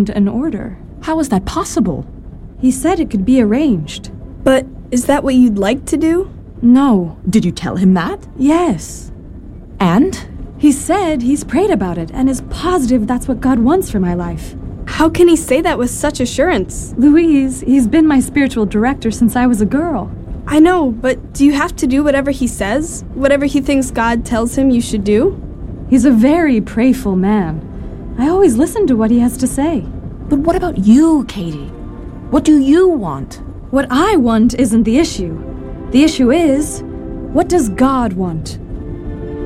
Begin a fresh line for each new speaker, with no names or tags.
mind an order.
How is that possible?
He said it could be arranged.
But is that what you'd like to do?
No.
Did you tell him that?
Yes.
And?
He said he's prayed about it and is positive that's what God wants for my life.
How can he say that with such assurance?
Louise, he's been my spiritual director since I was a girl.
I know, but do you have to do whatever he says? Whatever he thinks God tells him you should do?
He's a very prayerful man. I always listen to what he has to say.
But what about you, Katie? What do you want?
What I want isn't the issue. The issue is, what does God want?